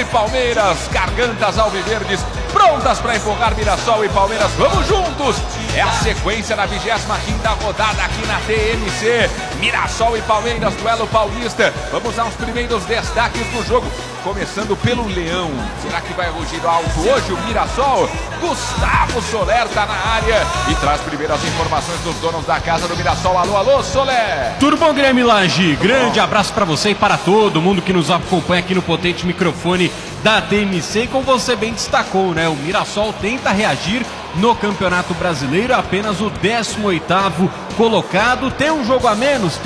e Palmeiras, gargantas alviverdes, prontas para empurrar Mirassol e Palmeiras. Vamos juntos! É a sequência da 25ª rodada aqui na TMC. Mirassol e Palmeiras, duelo paulista. Vamos aos primeiros destaques do jogo. Começando pelo Leão. Será que vai rugir alto hoje o Mirassol? Gustavo Soler tá na área e traz primeiras informações dos donos da casa do Mirassol. Alô, alô, Soler! Tudo bom, Guilherme Lage? Grande abraço para você e para todo mundo que nos acompanha aqui no potente microfone da TMC. E como você bem destacou, né? O Mirassol tenta reagir no Campeonato Brasileiro, apenas o 18º colocado. Tem um jogo a menos,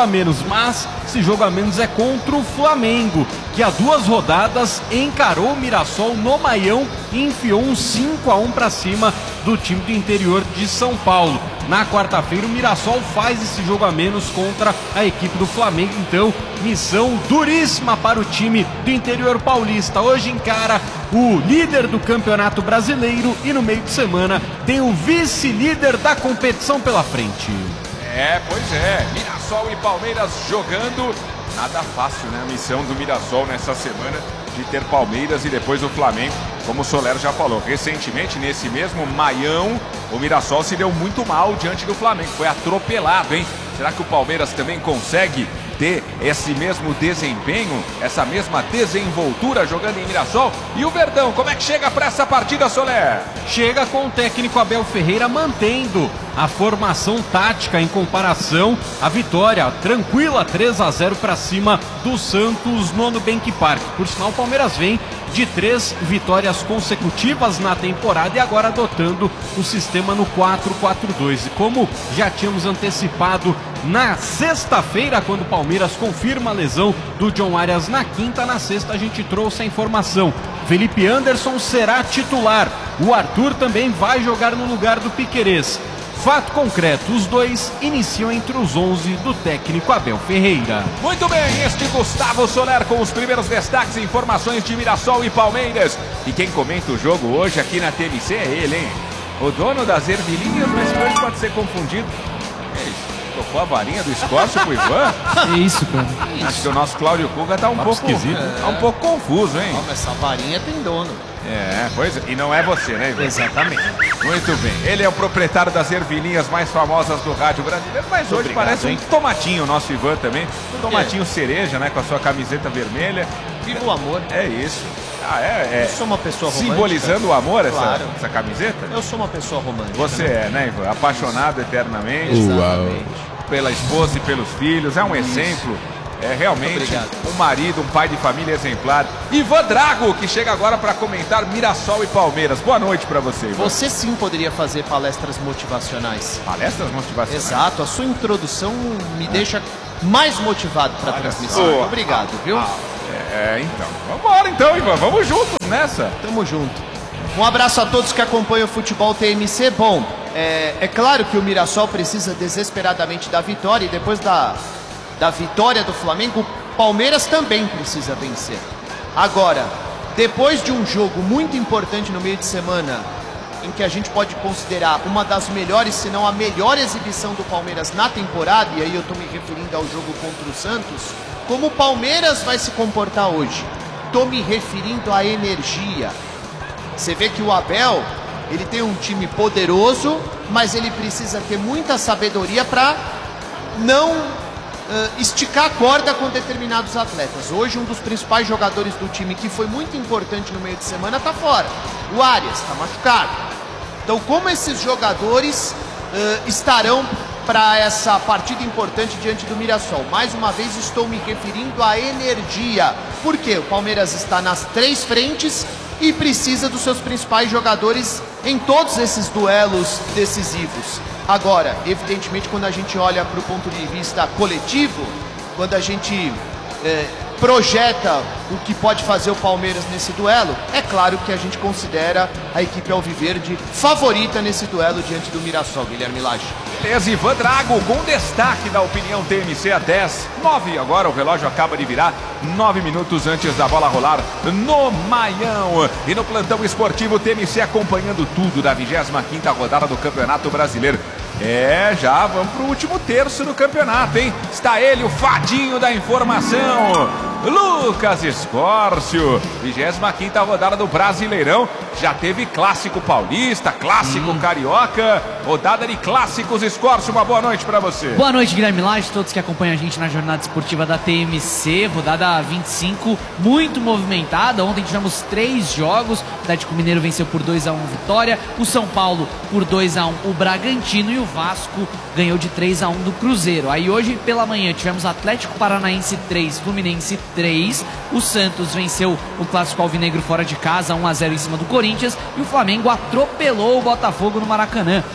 mas esse jogo a menos é contra o Flamengo, que há 2 rodadas encarou o Mirassol no Maião e enfiou um 5-1 para cima do time do interior de São Paulo. Na quarta-feira o Mirassol faz esse jogo a menos contra a equipe do Flamengo, então missão duríssima para o time do interior paulista. Hoje encara o líder do Campeonato Brasileiro e no meio de semana tem o vice-líder da competição pela frente. Pois é, Mirassol e Palmeiras jogando. Nada fácil, né? A missão do Mirassol nessa semana de ter Palmeiras e depois o Flamengo, como o Soler já falou. Recentemente, nesse mesmo Maião, o Mirassol se deu muito mal diante do Flamengo. Foi atropelado, hein? Será que o Palmeiras também consegue ter esse mesmo desempenho, essa mesma desenvoltura jogando em Mirassol? E o Verdão, como é que chega para essa partida, Soler? Chega com o técnico Abel Ferreira mantendo a formação tática em comparação à vitória tranquila 3-0 para cima do Santos no Nubank Park. Por sinal, o Palmeiras vem de 3 vitórias consecutivas na temporada e agora adotando o sistema no 4-4-2. E como já tínhamos antecipado na sexta-feira, quando o Palmeiras confirma a lesão do John Arias na quinta, na sexta a gente trouxe a informação. Felipe Anderson será titular. O Arthur também vai jogar no lugar do Piquerez. Fato concreto, os dois iniciam entre os 11 do técnico Abel Ferreira. Muito bem, este Gustavo Soler com os primeiros destaques e informações de Mirassol e Palmeiras. E quem comenta o jogo hoje aqui na TMC é ele, hein? O dono das ervilhinhas, mas que hoje pode ser confundido. Tocou a varinha do Escócio pro Ivan? É isso, cara. Acho que o nosso Cláudio Cuca tá um pouco esquisito. Tá um pouco confuso, hein? Mas essa varinha tem dono. Pois é. E não é você, né, Ivan? Exatamente. Muito bem. Ele é o proprietário das ervilhinhas mais famosas do rádio brasileiro, mas hoje obrigado, parece um tomatinho, o nosso Ivan também. Tomatinho cereja, né, com a sua camiseta vermelha. Viva o amor. É isso. Eu sou uma pessoa romântica. Simbolizando o amor, claro. essa camiseta? Eu sou uma pessoa romântica. Você né, Ivan? Apaixonado eternamente. Exatamente. Pela esposa e pelos filhos. É um exemplo. É realmente um marido, um pai de família exemplar. Ivan Drago, que chega agora para comentar Mirassol e Palmeiras. Boa noite para você, Ivan. Você sim poderia fazer palestras motivacionais. Palestras motivacionais? Exato, a sua introdução me deixa mais motivado para a transmissão. Obrigado, viu? Então. Vambora então, Ivan. Vamos juntos nessa. Tamo junto. Um abraço a todos que acompanham o Futebol TMC. Bom, é claro que o Mirassol precisa desesperadamente da vitória e depois da vitória do Flamengo, o Palmeiras também precisa vencer. Agora, depois de um jogo muito importante no meio de semana, em que a gente pode considerar uma das melhores, se não a melhor exibição do Palmeiras na temporada, e aí eu estou me referindo ao jogo contra o Santos, como o Palmeiras vai se comportar hoje? Estou me referindo à energia. Você vê que o Abel, ele tem um time poderoso, mas ele precisa ter muita sabedoria para não esticar a corda com determinados atletas. Hoje um dos principais jogadores do time, que foi muito importante no meio de semana, está fora. O Arias está machucado. Então como esses jogadores estarão para essa partida importante diante do Mirassol? Mais uma vez estou me referindo à energia. Por quê? O Palmeiras está nas 3 frentes e precisa dos seus principais jogadores em todos esses duelos decisivos. Agora, evidentemente, quando a gente olha para o ponto de vista coletivo, quando a gente projeta o que pode fazer o Palmeiras nesse duelo, é claro que a gente considera a equipe alviverde favorita nesse duelo diante do Mirassol, Guilherme Lage. Beleza, Ivan Drago, com destaque da opinião TMC a 10. 9 agora, o relógio acaba de virar 9 minutos antes da bola rolar no Maião. E no plantão esportivo TMC acompanhando tudo da 25ª rodada do Campeonato Brasileiro. Já vamos pro último terço do campeonato, hein? Está ele, o fadinho da informação. Lucas Escórcio. 25ª rodada do Brasileirão. Já teve clássico paulista, clássico carioca, rodada de clássicos. Escórcio, uma boa noite para você. Boa noite, Guilherme Lage, todos que acompanham a gente na jornada esportiva da TMC, rodada 25, muito movimentada. Ontem tivemos 3 jogos, o Atlético Mineiro venceu por 2-1 Vitória, o São Paulo por 2-1 o Bragantino e o Vasco ganhou de 3-1 do Cruzeiro. Aí hoje pela manhã tivemos Atlético Paranaense 3, Fluminense 3, o Santos venceu o clássico alvinegro fora de casa, 1-0 em cima do Corinthians, e o Flamengo atropelou o Botafogo no Maracanã,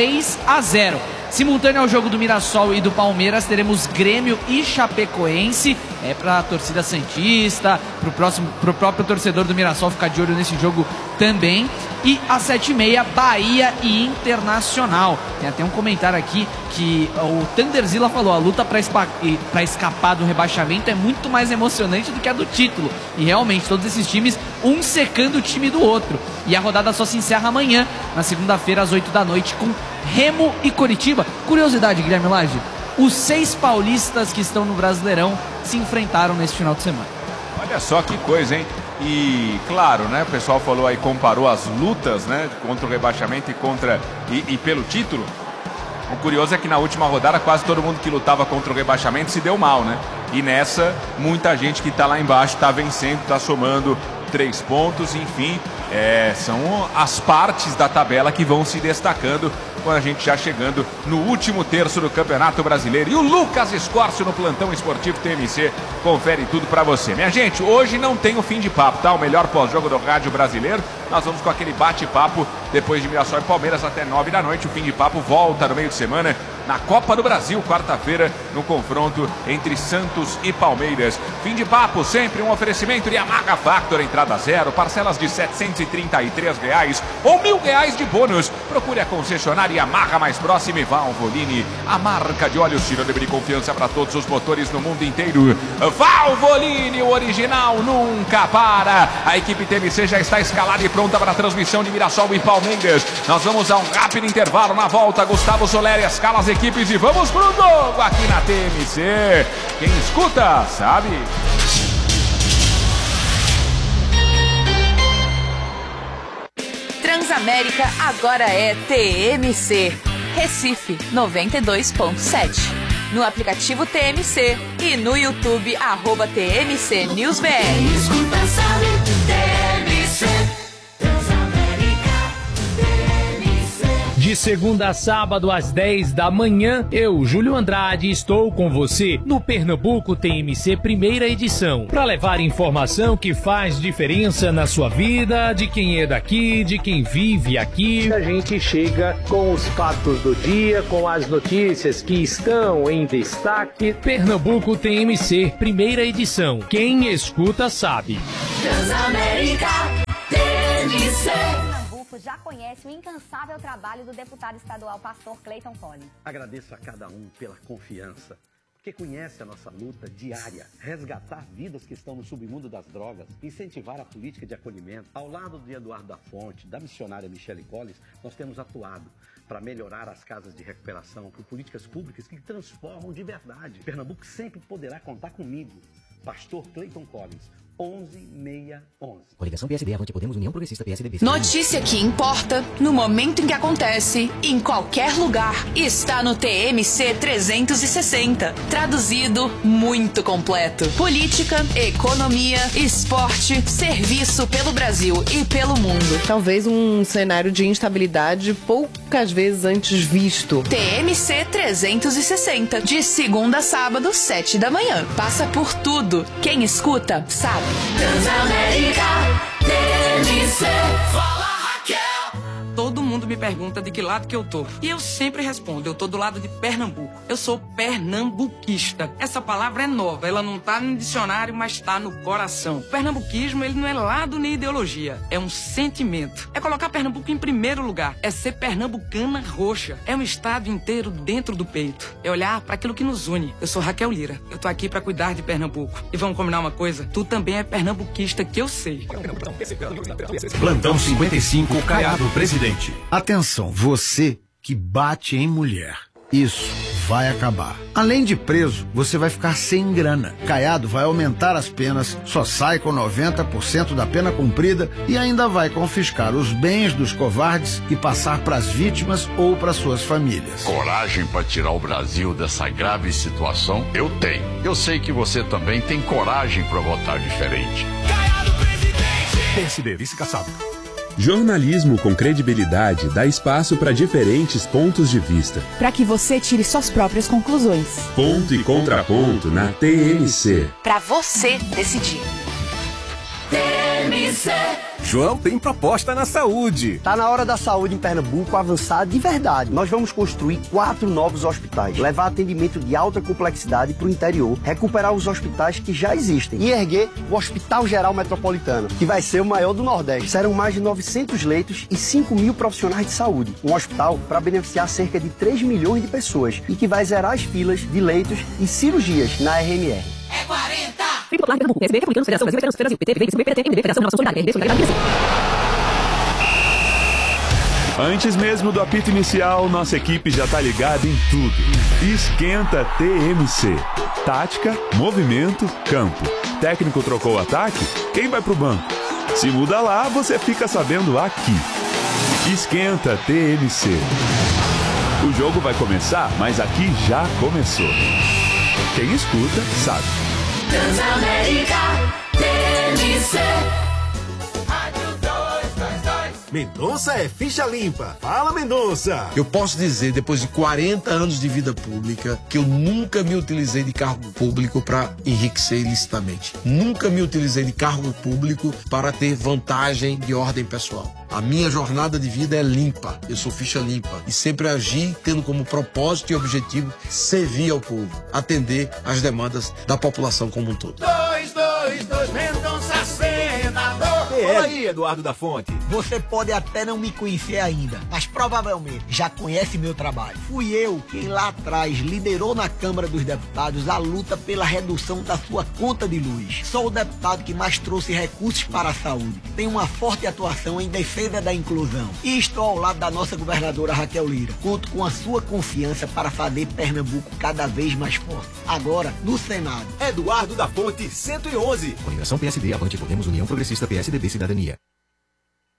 3-0. Simultâneo ao jogo do Mirassol e do Palmeiras, teremos Grêmio e Chapecoense. É pra torcida santista, pro próprio torcedor do Mirassol ficar de olho nesse jogo também. E às 7h30, Bahia e Internacional. Tem até um comentário aqui que o Thunderzilla falou: a luta pra escapar do rebaixamento é muito mais emocionante do que a do título. E realmente, todos esses times, um secando o time do outro. E a rodada só se encerra amanhã, na segunda-feira, às 8 da noite, com Remo e Coritiba. Curiosidade, Guilherme Lage, os 6 paulistas que estão no Brasileirão se enfrentaram nesse final de semana. Olha só que coisa, hein? E claro, né? O pessoal falou aí, comparou as lutas, né? Contra o rebaixamento e pelo título. O curioso é que na última rodada quase todo mundo que lutava contra o rebaixamento se deu mal, né? E nessa, muita gente que tá lá embaixo tá vencendo, tá somando 3 pontos, enfim. São as partes da tabela que vão se destacando quando a gente já chegando no último terço do Campeonato Brasileiro. E o Lucas Escórcio no plantão esportivo TMC confere tudo pra você. Minha gente, hoje não tem o fim de papo, tá? O melhor pós-jogo do rádio brasileiro. Nós vamos com aquele bate-papo depois de Mirassol e Palmeiras até 9 da noite. O fim de papo volta no meio de semana na Copa do Brasil, quarta-feira, no confronto entre Santos e Palmeiras. Fim de papo, sempre um oferecimento de Yamaha Factor, entrada zero, parcelas de R$ 733 ou R$ 1.000 de bônus. Procure a concessionária Yamaha mais próxima e Valvoline, a marca de óleos sinônimo de confiança para todos os motores no mundo inteiro. Valvoline, o original nunca para. A equipe TMC já está escalada e pronta para a transmissão de Mirassol e Palmeiras. Nós vamos a um rápido intervalo. Na volta, Gustavo Soleri escala as equipes e vamos pro jogo aqui na TMC. Quem escuta, sabe. Transamérica agora é TMC. Recife 92.7. No aplicativo TMC e no YouTube @TMC News BR. Escuta, sabe, TMC. De segunda a sábado às 10 da manhã, eu, Júlio Andrade, estou com você no Pernambuco TMC primeira edição, para levar informação que faz diferença na sua vida, de quem é daqui, de quem vive aqui. A gente chega com os fatos do dia, com as notícias que estão em destaque. Pernambuco TMC primeira edição. Quem escuta sabe. Transamérica TMC. Já conhece o incansável trabalho do deputado estadual pastor Clayton Collins. Agradeço a cada um pela confiança, porque conhece a nossa luta diária, resgatar vidas que estão no submundo das drogas, incentivar a política de acolhimento. Ao lado de Eduardo da Fonte, da missionária Michele Collins, nós temos atuado para melhorar as casas de recuperação por políticas públicas que transformam de verdade. Pernambuco sempre poderá contar comigo, pastor Clayton Collins. 11-611. Coligação PSD, Avante Podemos, União Progressista, PSDB. Notícia que importa, no momento em que acontece, em qualquer lugar, está no TMC 360. Traduzido, muito completo. Política, economia, esporte, serviço pelo Brasil e pelo mundo. Talvez um cenário de instabilidade poucas vezes antes visto. TMC 360. De segunda a sábado, 7 da manhã. Passa por tudo. Quem escuta, sabe. Transamérica TMC. Fala, Raquel. Todo mundo me pergunta de que lado que eu tô. E eu sempre respondo, eu tô do lado de Pernambuco. Eu sou pernambuquista. Essa palavra é nova, ela não tá no dicionário, mas tá no coração. O pernambuquismo, ele não é lado nem ideologia, é um sentimento. É colocar Pernambuco em primeiro lugar, é ser pernambucana roxa. É um estado inteiro dentro do peito. É olhar para aquilo que nos une. Eu sou Raquel Lira, eu tô aqui para cuidar de Pernambuco. E vamos combinar uma coisa, tu também é pernambuquista, que eu sei. Plantão 55, Caiado, presidente. Atenção, você que bate em mulher. Isso vai acabar. Além de preso, você vai ficar sem grana. Caiado vai aumentar as penas, só sai com 90% da pena cumprida e ainda vai confiscar os bens dos covardes e passar para as vítimas ou para suas famílias. Coragem para tirar o Brasil dessa grave situação, eu tenho. Eu sei que você também tem coragem para votar diferente. PSD, vice-caçado. Jornalismo com credibilidade dá espaço para diferentes pontos de vista. Para que você tire suas próprias conclusões. Ponto e contraponto na TMC. Para você decidir. TMC. João tem proposta na saúde. Tá na hora da saúde em Pernambuco avançar de verdade. Nós vamos construir 4 novos hospitais, levar atendimento de alta complexidade para o interior, recuperar os hospitais que já existem e erguer o Hospital Geral Metropolitano, que vai ser o maior do Nordeste. Serão mais de 900 leitos e 5 mil profissionais de saúde. Um hospital para beneficiar cerca de 3 milhões de pessoas e que vai zerar as filas de leitos e cirurgias na RMR. É 40! Frei Popular, Pernambuco, PSB, Republicanos, Federação Brasileira, Brasil, PT, PV, PDT, MDB, Federação Nacional Solidária, RB, Solidariedade, Antes mesmo do apito inicial, nossa equipe já tá ligada em tudo. Esquenta TMC. Tática, movimento, campo. Técnico trocou o ataque? Quem vai pro banco? Se muda lá, você fica sabendo aqui. Esquenta TMC. O jogo vai começar, mas aqui já começou. Quem escuta, sabe. Transamérica, TMC. Mendonça é ficha limpa. Fala, Mendonça. Eu posso dizer, depois de 40 anos de vida pública, que eu nunca me utilizei de cargo público para enriquecer ilicitamente. Nunca me utilizei de cargo público para ter vantagem de ordem pessoal. A minha jornada de vida é limpa. Eu sou ficha limpa. E sempre agi tendo como propósito e objetivo servir ao povo, atender às demandas da população como um todo. 222 Mendonça senador. Fala aí, Eduardo da Fonte. Você pode até não me conhecer ainda, mas provavelmente já conhece meu trabalho. Fui eu quem lá atrás liderou na Câmara dos Deputados a luta pela redução da sua conta de luz. Sou o deputado que mais trouxe recursos para a saúde. Tenho uma forte atuação em defesa da inclusão. E estou ao lado da nossa governadora Raquel Lira. Conto com a sua confiança para fazer Pernambuco cada vez mais forte. Agora, no Senado. Eduardo da Fonte, 111. Coligação PSD, Avante, Podemos, União Progressista, PSDB, Cidadania.